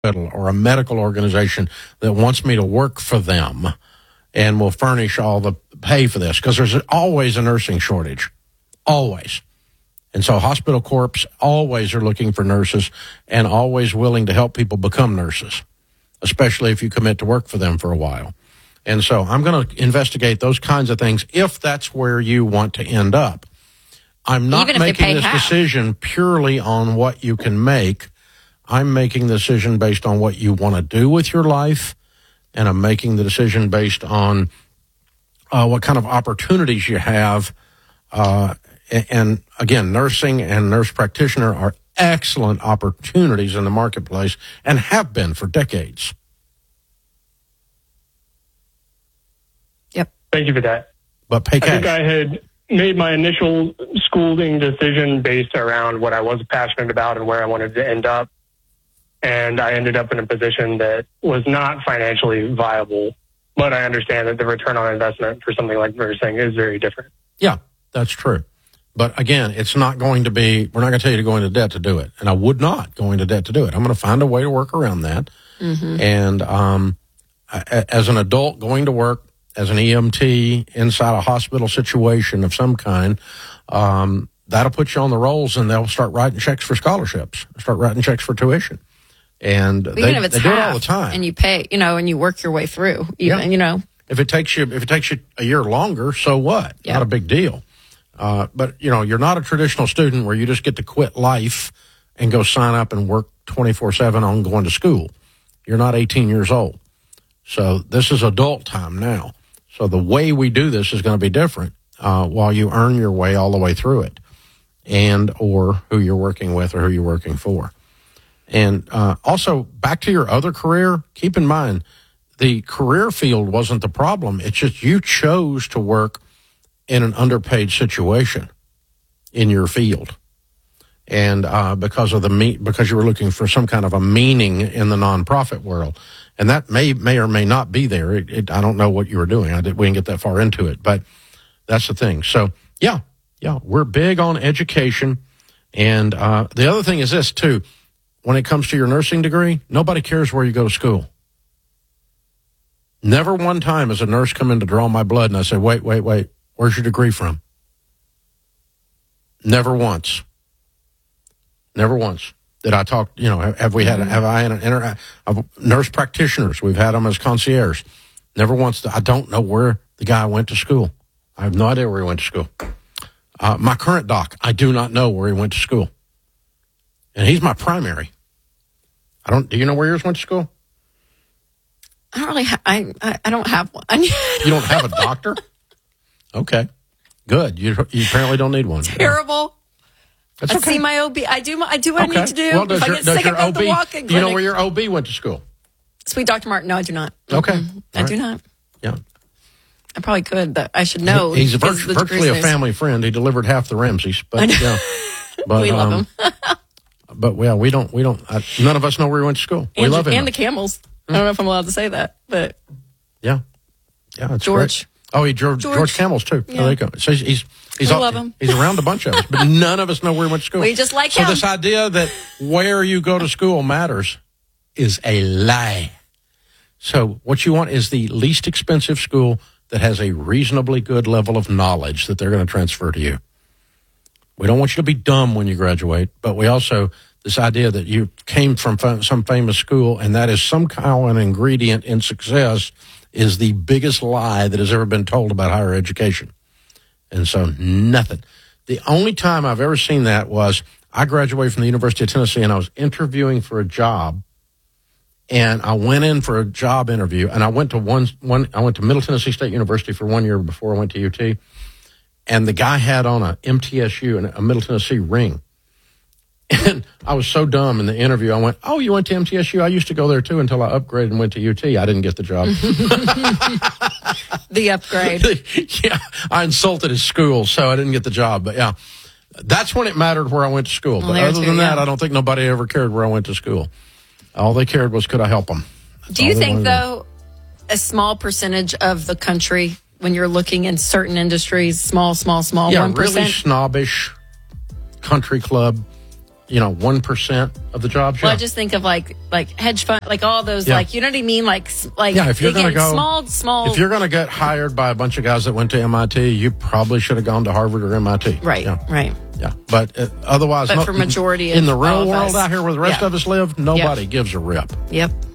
or a medical organization that wants me to work for them and will furnish all the pay for this, because there's always a nursing shortage, always. And so hospital corps always are looking for nurses and always willing to help people become nurses, especially if you commit to work for them for a while. And so I'm going to investigate those kinds of things if that's where you want to end up. I'm not making this decision purely on what you can make. I'm making the decision based on what you want to do with your life, and I'm making the decision based on what kind of opportunities you have. And again, nursing and nurse practitioner are excellent opportunities in the marketplace and have been for decades. Yep. Thank you for that. But pay cash. I think I had made my initial schooling decision based around what I was passionate about and where I wanted to end up. And I ended up in a position that was not financially viable, but I understand that the return on investment for something like nursing is very different. Yeah, that's true. But again, it's not going to be, we're not going to tell you to go into debt to do it. And I would not go into debt to do it. I'm going to find a way to work around that. Mm-hmm. And as an adult going to work as an EMT inside a hospital situation of some kind, that'll put you on the rolls, and they'll start writing checks for scholarships, start writing checks for tuition. And they do it all the time. And you pay, and you work your way through, even. If it takes you a year longer, so what? Yeah. Not a big deal. But you're not a traditional student where you just get to quit life and go sign up and work 24/7 on going to school. You're not 18 years old. So this is adult time now. So the way we do this is going to be different while you earn your way all the way through it, and or who you're working with or who you're working for. And also, back to your other career, keep in mind, the career field wasn't the problem. It's just you chose to work in an underpaid situation in your field. And because you were looking for some kind of a meaning in the nonprofit world. And that may or may not be there. I don't know what you were doing. We didn't get that far into it. But that's the thing. So, yeah, we're big on education. And the other thing is this, too. When it comes to your nursing degree, nobody cares where you go to school. Never one time has a nurse come in to draw my blood and I say, wait, where's your degree from? Never once. Never once did I talk, have I had nurse practitioners? We've had them as concierge. Never once. I don't know where the guy went to school. I have no idea where he went to school. My current doc, I do not know where he went to school. And he's my primary. Do you know where yours went to school? I don't really I don't have one. You don't have a doctor? Okay. Good. You apparently don't need one. Terrible. That's okay. I see my OB. I do what I need to do. Well, if I get sick, I go to the walk-in clinic. Do you know where your OB went to school? Sweet Dr. Martin. No, I do not. Okay. Mm-hmm. I do not. Yeah. I probably could, but I should know. He's virtually a family friend. He delivered half the Ramseys. But, but we love him. But we don't. None of us know where he went to school. We love him. And the Camels. I don't know if I'm allowed to say that, but it's George. Great. Oh, he drove George Camels too. Yeah. Oh, there you go. So he's love him. He's around a bunch of us, but none of us know where he went to school. We just like him. So this idea that where you go to school matters is a lie. So what you want is the least expensive school that has a reasonably good level of knowledge that they're going to transfer to you. We don't want you to be dumb when you graduate, but we also, this idea that you came from some famous school and that is somehow an ingredient in success is the biggest lie that has ever been told about higher education. And so nothing. The only time I've ever seen that was I graduated from the University of Tennessee and I was interviewing for a job. And I went in for a job interview, and I went to I went to Middle Tennessee State University for 1 year before I went to UT. And the guy had on a MTSU and a Middle Tennessee ring. And I was so dumb in the interview. I went, "Oh, you went to MTSU? I used to go there too until I upgraded and went to UT. I didn't get the job." The upgrade. Yeah, I insulted his school, so I didn't get the job. But yeah, that's when it mattered where I went to school. But other than that, I don't think nobody ever cared where I went to school. All they cared was, could I help them? Do you think, though, a small percentage of the country, when you're looking in certain industries, small, 1%? Really snobbish country club, 1% of the jobs. Well, I just think of like hedge fund, like all those, like, you know what I mean? Like if you're going to go small. If you're going to get hired by a bunch of guys that went to MIT, you probably should have gone to Harvard or MIT. Right. Right. Yeah. But otherwise, for majority in the real of world us, out here where the rest of us live, nobody gives a rip. Yep.